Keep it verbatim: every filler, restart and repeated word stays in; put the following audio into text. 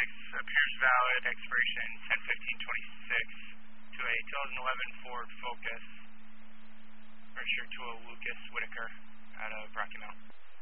six appears valid, expiration ten fifteen twenty-six, to a two thousand eleven Ford Focus, registered to a Lucas Whitaker out of Rocky Mount.